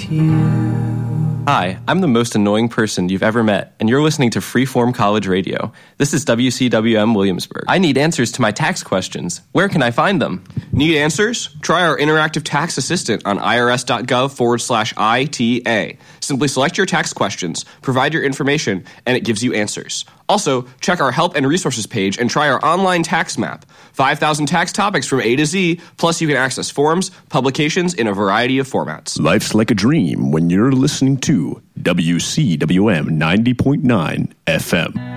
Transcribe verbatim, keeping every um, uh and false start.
you. Hi, I'm the most annoying person you've ever met, and you're listening to Freeform College Radio. This is W C W M Williamsburg. I need answers to my tax questions. Where can I find them? Need answers? Try our interactive tax assistant on irs.gov forward slash ITA. Simply select your tax questions, provide your information, and it gives you answers. Also, check our help and resources page and try our online tax map. five thousand tax topics from A to Z, plus you can access forms, publications in a variety of formats. Life's like a dream when you're listening to W C W M ninety point nine F M.